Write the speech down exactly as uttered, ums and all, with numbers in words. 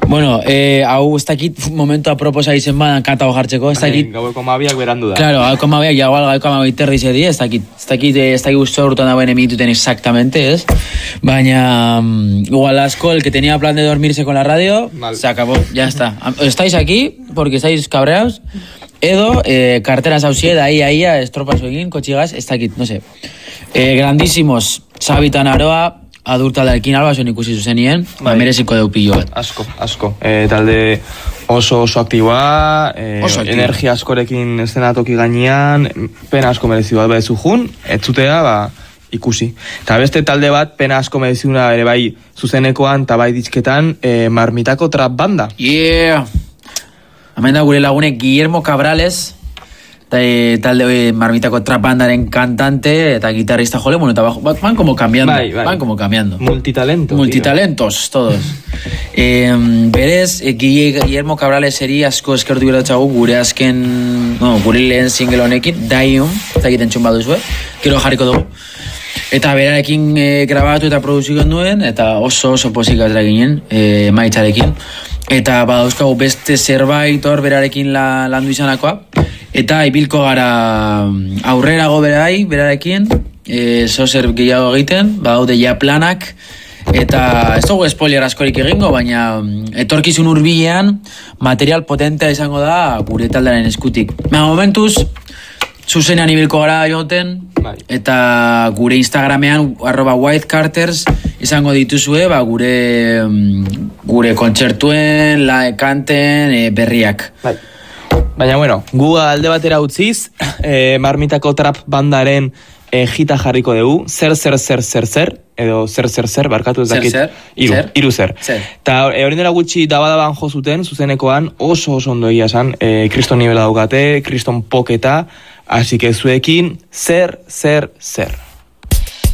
Bueno, eh, hau ez dakit momentu aproposa izen badan kanta jartzeko, ez dakit... Gaueko mabiak berandu da. Claro, gaueko mabiak, jagoal gaueko mabiak terri zedi, ez dakit, ez dakit, ez dakit guztu urtuan dagoen emituten exactamente, ez? Baina, um, igual asko, el que tenía plan de dormirse con la radio, Mal. se acabó, ya está. Estáis aquí porque estáis cabreados, edo, eh, carteras hausie, da ahí, ahí, estropas egin, kotxigaz, ez dakit, no sé. Eh, grandísimos, Sabitan Aroa, adurtaldearekin alba, zuen ikusi zuzenien, bai. mereziko deu pilo bat. Asko, asko. E, talde oso oso aktiboa, e, oso aktibo. Energia askorekin eszenatoki gainean, pena asko merezi bat bezu jun, ez zutea, ba, ikusi. Eta beste talde bat, pena asko merezuna ere bai zuzenekoan, eta bai ditzketan, e, Marmitako Trap Banda. Yeah! Hemen da gure lagunek Guillermo Cabrales, talde Marmitako Trap Bandaren cantante eta guitarrista, jole, bueno, eta van como cambiando, bai, bai. van como cambiando. Multitalento. Multitalentos, tío. todos. eh, berez, eh, Guillermo Cabrales eri asko eskertu geratxagu gure azken, no, gure lehen single honekin, Daium, eta egiten txun baduzue, gero jarriko dugu. Eta berarekin eh, grabatu eta produzioen duen, eta oso oso posikaz ginen, eh, maitzarekin. Eta badauzkagu beste zerbait hor berarekin la, landu izanakoa. Eta ibilko gara aurrerago berai, berarekin, e, zozer gehiago egiten, badaude ja planak, eta ez dugu spoiler askorik egingo, baina etorkizun hurbilean material potentea izango da gure taldearen eskutik. Baina momentuz, zuzenean ibilko gara joten, eta gure Instagramean, arroba White Carters, izango dituzue, ba, gure, gure kontzertuen, la kanten, e, berriak. Bai. Baina, bueno, gu alde batera utziz, eh, Marmitako Trap Bandaren eh, jita jarriko dugu, zer, zer, zer, zer, zer, edo zer, zer, zer, barkatu ez dakit, zer, iru, zer? iru zer. Eta e, hori dela gutxi dabadaban jo zuten, zuzenekoan, oso oso ondo egia esan, eh, kriston nivela daukate, kriston poketa, así que zuekin, zer, zer, zer.